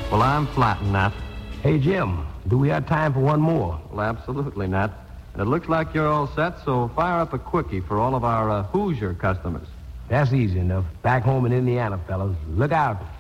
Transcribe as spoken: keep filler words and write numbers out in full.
Well, I'm flattened, Nat. Hey, Jim, do we have time for one more? Well, absolutely, Nat. And it looks like you're all set, so fire up a quickie for all of our uh, Hoosier customers. That's easy enough. Back home in Indiana, fellas. Look out.